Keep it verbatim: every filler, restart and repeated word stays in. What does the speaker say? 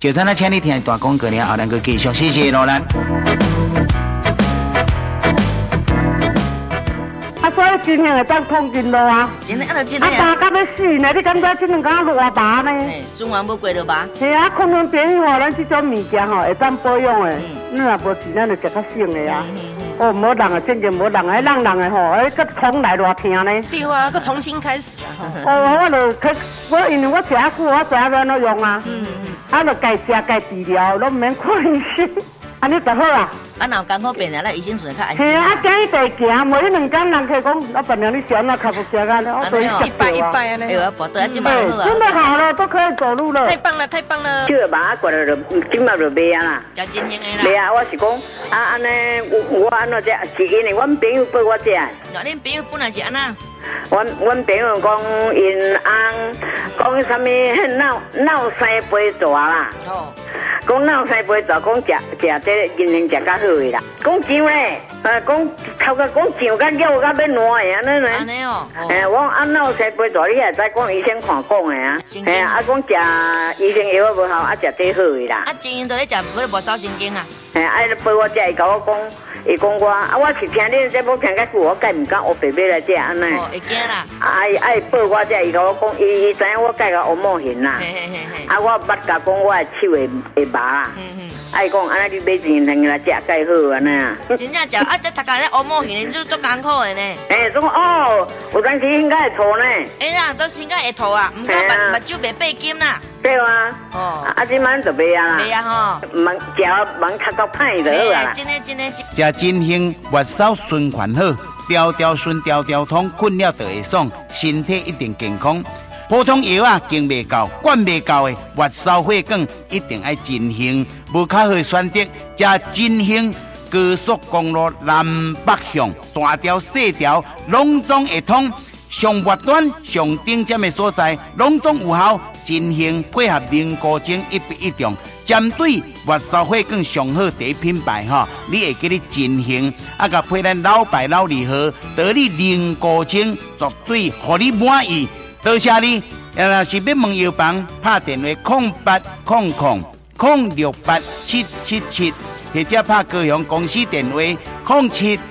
就咱那请你听大广告了，后咱个继续，谢谢罗兰。 啊，所以真正会当碰真路啊！ 真的，啊，真的啊，爸到要死呢，你感觉这两天落爸呢？ 哎，中完要过落吧？ 是啊，可能便宜吼，咱这种物件吼会当保养的。你若无钱，咱就食较省的啊。哦，无人啊，真正无人啊，让人的吼，哎，佮重来偌疼呢？ 对啊，佮重新开始啊！ 哦，我就去，我因为我食久，我知影要怎用啊。嗯嗯。啊，就该食该治疗，拢唔免看医生，安尼就好啊。 啊，若有艰苦病啊，咱医生顺较安是心。 啊，今日地行，每两天人客讲，我本来你想啊，脚不行啊，我都一拜一拜啊， 哎呦，跑得今摆好啊！ 真的好了，都可以走路了。 太棒了，太棒了！ 这个麻过来就今麦就卖啊啦。 食真兴的啦。 卖啊，我是讲啊，安尼我我安怎食？是因为阮朋友陪我食。 那恁朋友本来是安那？ 阮阮朋友讲因翁讲啥物闹闹生杯蛇啦。哦。讲闹生杯蛇，讲食食这银杏食较好的啦。讲上咧，呃，讲头个讲上甲叫甲要烂的安尼呢。 安尼哦。 哎，我按闹生杯蛇，你也知讲医生看讲的啊。哎啊，啊讲食医生药无效，啊食这好的啦。 啊，真因都咧食，不无烧神经啊。 哎，啊陪我食，伊甲我讲。伊讲我啊，我是听恁节目听较久，我介唔敢学白马来食安尼。 哦，会惊啦。 啊，伊爱报我食，伊甲我讲，伊伊知影我介个乌毛型啦。嘿嘿嘿嘿。啊，我捌甲讲我的手会会麻。嗯嗯。啊，伊讲安尼你买钱通来食介好安尼啊。 真正食啊，这头壳咧乌毛型，就足艰苦的呢。 哎，总哦，有当时应该会吐呢。 哎啦，都应该会吐啊，唔过目目睭袂闭金啦。 对啊。哦。啊，即满就袂啊啦。袂啊吼。 忙食忙读到歹就好啊啦。 真的真的。 食真兴，月嫂循环好，条条顺条条通，困了就会爽，身体一定健康。普通药啊，经未够，管未够的，月嫂血管一定爱真兴。无较好选择，食真兴。高速公路南北向，大条细条，拢总会通。上末端、上顶尖的所在，拢总有效。真兴配合凝固精一比一中，针对月嫂血管上好第一品牌哈，你会记得真兴，啊甲配咱老白老二号，得你凝固精绝对互你满意。多谢你，若是要问药房，拍电话空八空空空六八七七七，或者拍高雄公司电话空七